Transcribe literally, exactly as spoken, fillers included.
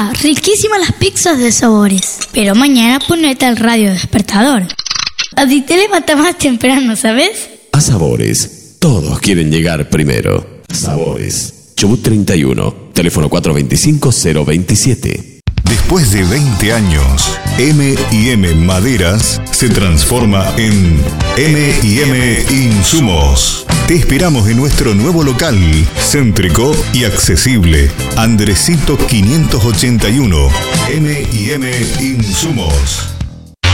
Papá, riquísimas las pizzas de Sabores. Pero mañana ponete al radio despertador. Así te levantas más temprano, ¿sabes? A Sabores, todos quieren llegar primero. Sabores, Chubut treinta y uno, teléfono cuatro dos cinco, cero dos siete. Después de veinte años, eme y eme Maderas se transforma en eme y eme Insumos. Te esperamos en nuestro nuevo local, céntrico y accesible. Andresito quinientos ochenta y uno, eme y eme Insumos.